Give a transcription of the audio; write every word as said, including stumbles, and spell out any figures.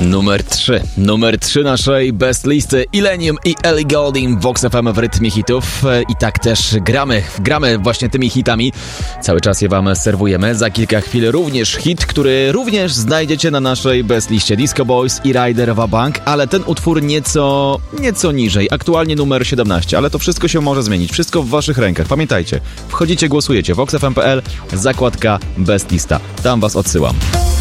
Numer trzy. Numer trzy naszej best listy. Illenium i Ellie Goulding w Vox F M w rytmie hitów. I tak też gramy. Gramy właśnie tymi hitami. Cały czas je wam serwujemy. Za kilka chwil również hit, który również znajdziecie na naszej best liście. Disco Boys i Rider Wabank, ale ten utwór nieco, nieco niżej. Aktualnie numer siedemnaście, ale to wszystko się może zmienić. Wszystko w waszych rękach. Pamiętajcie, wchodzicie, głosujecie. vox f m kropka p l, zakładka best lista. Tam was odsyłam.